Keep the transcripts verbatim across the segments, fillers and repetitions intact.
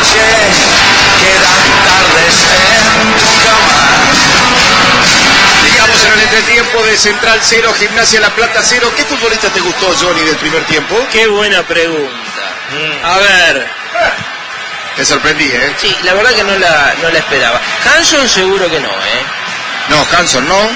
noche quedan tardes en tu cama. Llegamos en el entretiempo de Central cero, Gimnasia La Plata cero. ¿Qué futbolista te gustó, Johnny, del primer tiempo? Qué buena pregunta. Mm. A ver. Te sorprendí, ¿eh? Sí, la verdad que no la, no la esperaba. Hanson seguro que no, ¿eh? No, Hanson no.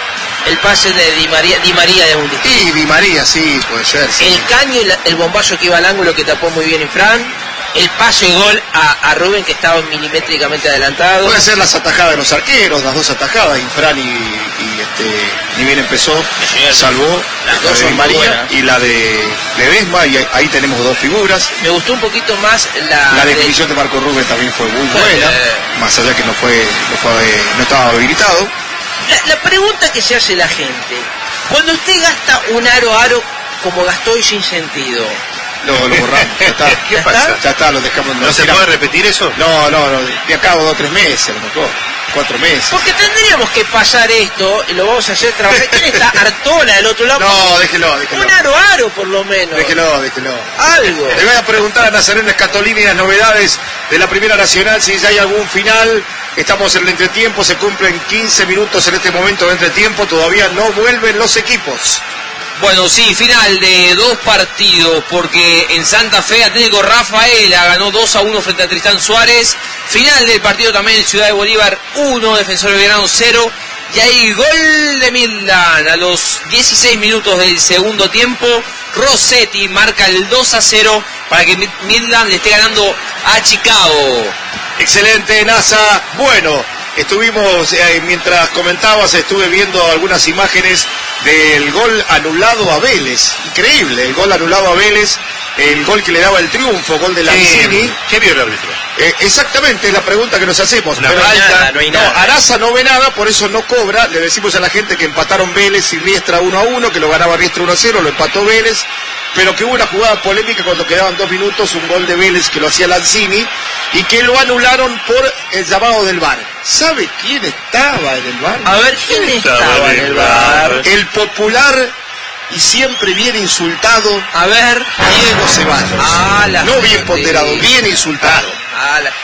El pase de Di María, Di María de un distinto. Y Di María, sí, puede ser. Sí. El caño y la, el bombazo que iba al ángulo que tapó muy bien Infran. El pase gol a, a Rubén, que estaba milimétricamente adelantado. Puede ser las atajadas de los arqueros, las dos atajadas, Infran y, y este, ni bien empezó, salvó las dos de Di María y la de Ledesma, y ahí tenemos dos figuras. Me gustó un poquito más la... La definición de, de Marco Rubén también fue muy fue, buena, eh, más allá que no fue, no, fue, no estaba habilitado. La, la pregunta que se hace la gente, cuando usted gasta un aro aro como gastó hoy sin sentido... Lo, lo borramos, ya está. ¿Qué ¿Ya pasa? Está? Ya está, lo dejamos. ¿No se tiramos. puede repetir eso? No, no, no, de acá a dos o tres meses, a lo mejor, cuatro meses. Porque tendríamos que pasar esto, y lo vamos a hacer trabajar. ¿Quién está? Artola del otro lado? No, déjelo, déjelo. Un aro aro, por lo menos. Déjelo, déjelo. Algo. Le voy a preguntar a Nazareno Escatolini las novedades de la Primera Nacional, si ya hay algún final. Estamos en el entretiempo, se cumplen quince minutos en este momento de entretiempo, todavía no vuelven los equipos. Bueno, sí, final de dos partidos, porque en Santa Fe Atlético Rafaela ganó dos a uno frente a Tristán Suárez. Final del partido también en Ciudad de Bolívar uno, Defensor de Belgrano cero. Y ahí gol de Midland a los dieciséis minutos del segundo tiempo. Rossetti marca el dos a cero para que Midland le esté ganando a Chicago. Excelente, NASA. Bueno, estuvimos, eh, mientras comentabas, estuve viendo algunas imágenes del gol anulado a Vélez. Increíble, el gol anulado a Vélez, el gol que le daba el triunfo, gol de Lanzini. ¿Qué vio el árbitro? Eh, exactamente, es la pregunta que nos hacemos. No, Pero no hay nada, no hay no, nada. Araza no ve nada, por eso no cobra. Le decimos a la gente que empataron Vélez y Riestra uno a uno, que lo ganaba Riestra uno a cero, lo empató Vélez, pero que hubo una jugada polémica cuando quedaban dos minutos, un gol de Vélez que lo hacía Lanzini, y que lo anularon por el llamado del V A R. ¿Sabe quién estaba en el V A R? A ver, ¿quién estaba en el V A R? El popular y siempre bien insultado, A ver. Diego Ceballos. Ah, la no bien gente. ponderado, bien insultado. Ah, la...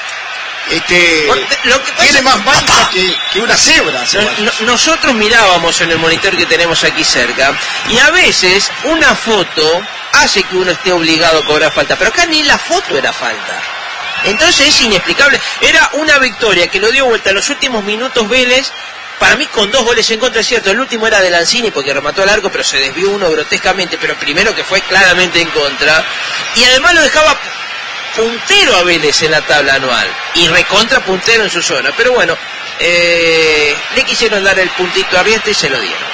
Este, Lo que pasa tiene es- más mancha que, que una cebra. No- no- nosotros mirábamos en el monitor que tenemos aquí cerca y a veces una foto hace que uno esté obligado a cobrar falta, pero acá ni la foto era falta. Entonces es inexplicable. Era una victoria que lo dio vuelta en los últimos minutos Vélez, para mí con dos goles en contra, es cierto. El último era de Lanzini porque remató al arco, pero se desvió uno grotescamente, pero primero que fue claramente en contra. Y además lo dejaba puntero a Vélez en la tabla anual y recontra puntero en su zona, pero bueno, eh, le quisieron dar el puntito a Riestra y se lo dieron.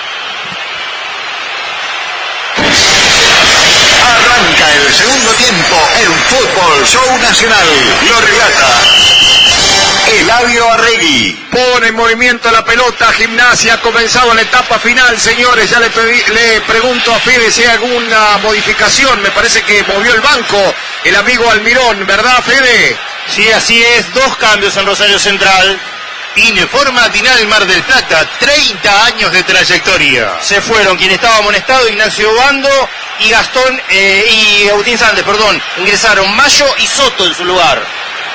Arranca el segundo tiempo en Fútbol Show Nacional. Lo relata Eladio Arregui. Pone en movimiento la pelota, Gimnasia ha comenzado la etapa final, señores. Ya le, pedí, le pregunto a Fede si hay alguna modificación. Me parece que movió el banco el amigo Almirón, ¿verdad, Fede? Sí, así es, dos cambios en Rosario Central. Informa Tinal Mar del Plata, treinta años de trayectoria. Se fueron quien estaba amonestado, Ignacio Bando y Gastón eh, y Agustín Sánchez, perdón. Ingresaron Mayo y Soto en su lugar.